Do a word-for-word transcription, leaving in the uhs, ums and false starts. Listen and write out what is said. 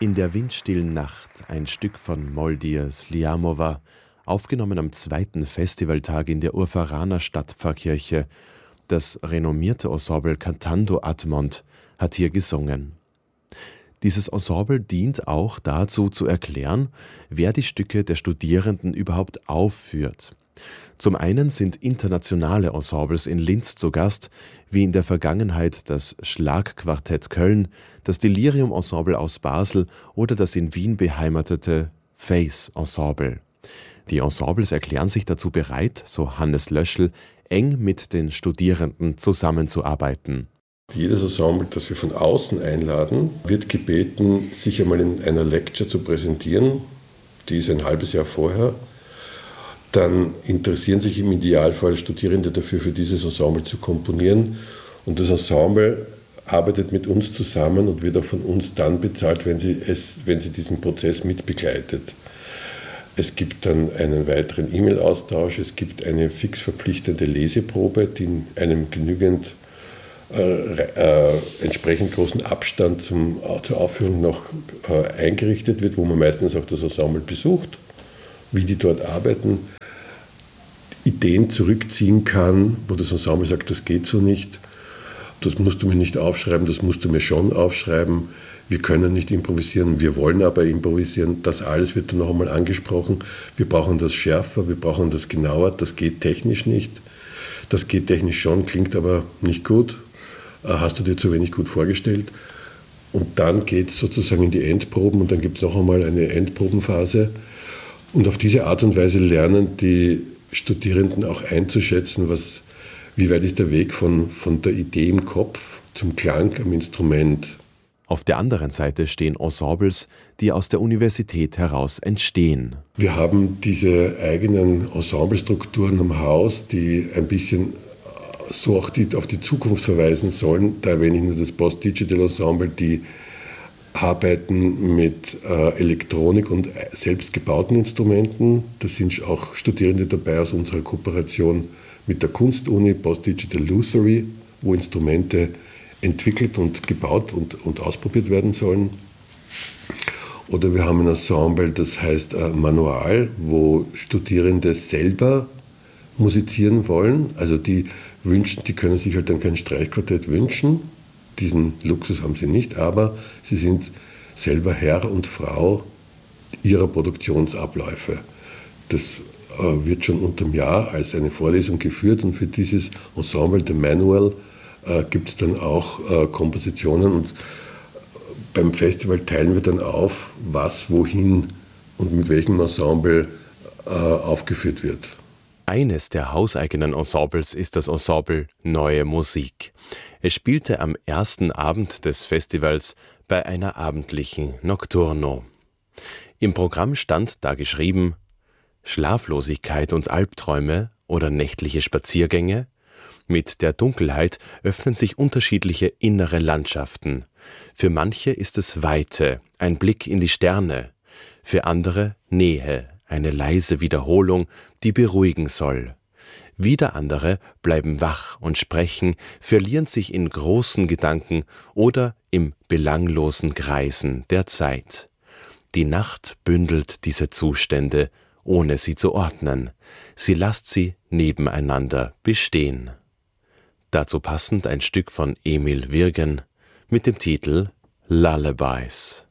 In der windstillen Nacht ein Stück von Moldir Sliamova, aufgenommen am zweiten Festivaltag in der Urfaraner Stadtpfarrkirche. Das renommierte Ensemble Cantando Admont hat hier gesungen. Dieses Ensemble dient auch dazu zu erklären, wer die Stücke der Studierenden überhaupt aufführt. Zum einen sind internationale Ensembles in Linz zu Gast, wie in der Vergangenheit das Schlagquartett Köln, das Delirium Ensemble aus Basel oder das in Wien beheimatete Face Ensemble. Die Ensembles erklären sich dazu bereit, so Hannes Löschl, eng mit den Studierenden zusammenzuarbeiten. Jedes Ensemble, das wir von außen einladen, wird gebeten, sich einmal in einer Lecture zu präsentieren. Die ist ein halbes Jahr vorher. Dann interessieren sich im Idealfall Studierende dafür, für dieses Ensemble zu komponieren. Und das Ensemble arbeitet mit uns zusammen und wird auch von uns dann bezahlt, wenn sie, es, wenn sie diesen Prozess mitbegleitet. Es gibt dann einen weiteren E-Mail-Austausch, es gibt eine fix verpflichtende Leseprobe, die in einem genügend äh, äh, entsprechend großen Abstand zum, zur Aufführung noch äh, eingerichtet wird, wo man meistens auch das Ensemble besucht, wie die dort arbeiten, Ideen zurückziehen kann, wo das Ensemble sagt, das geht so nicht, das musst du mir nicht aufschreiben, das musst du mir schon aufschreiben, wir können nicht improvisieren, wir wollen aber improvisieren, das alles wird dann noch einmal angesprochen, wir brauchen das schärfer, wir brauchen das genauer, das geht technisch nicht, das geht technisch schon, klingt aber nicht gut, hast du dir zu wenig gut vorgestellt. Und dann geht es sozusagen in die Endproben und dann gibt es noch einmal eine Endprobenphase. Und auf diese Art und Weise lernen die Studierenden auch einzuschätzen, was, wie weit ist der Weg von, von der Idee im Kopf zum Klang am Instrument. Auf der anderen Seite stehen Ensembles, die aus der Universität heraus entstehen. Wir haben diese eigenen Ensemblestrukturen am Haus, die ein bisschen so auch die, auf die Zukunft verweisen sollen. Da erwähne ich nur das Post-Digital Ensemble, die arbeiten mit äh, Elektronik und selbst gebauten Instrumenten. Da sind auch Studierende dabei aus unserer Kooperation mit der Kunstuni, Post-Digital Luthery, wo Instrumente entwickelt und gebaut und, und ausprobiert werden sollen. Oder wir haben ein Ensemble, das heißt äh, Manual, wo Studierende selber musizieren wollen. Also die wünschen, die können sich halt dann kein Streichquartett wünschen. Diesen Luxus haben sie nicht, aber sie sind selber Herr und Frau ihrer Produktionsabläufe. Das äh, wird schon unterm Jahr als eine Vorlesung geführt und für dieses Ensemble, The Manual, äh, gibt es dann auch äh, Kompositionen und beim Festival teilen wir dann auf, was, wohin und mit welchem Ensemble äh, aufgeführt wird. Eines der hauseigenen Ensembles ist das Ensemble Neue Musik. Es spielte am ersten Abend des Festivals bei einer abendlichen Nocturno. Im Programm stand da geschrieben: Schlaflosigkeit und Albträume oder nächtliche Spaziergänge? Mit der Dunkelheit öffnen sich unterschiedliche innere Landschaften. Für manche ist es Weite, ein Blick in die Sterne. Für andere Nähe, eine leise Wiederholung, die beruhigen soll. Wieder andere bleiben wach und sprechen, verlieren sich in großen Gedanken oder im belanglosen Kreisen der Zeit. Die Nacht bündelt diese Zustände, ohne sie zu ordnen. Sie lässt sie nebeneinander bestehen. Dazu passend ein Stück von Emil Wirgen mit dem Titel Lullabies.